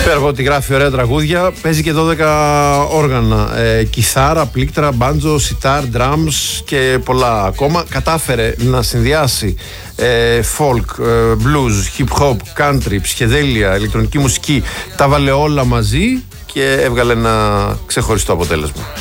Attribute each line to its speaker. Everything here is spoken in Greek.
Speaker 1: Πέρα ότι γράφει ωραία τραγούδια, παίζει και 12 όργανα. Κιθάρα, πλήκτρα, μπάντζο, σιτάρ, drums και πολλά ακόμα. Κατάφερε να συνδυάσει folk, blues, hip hop, country, ψυχεδέλεια, ηλεκτρονική μουσική. Τα βάλε όλα μαζί και έβγαλε ένα ξεχωριστό αποτέλεσμα.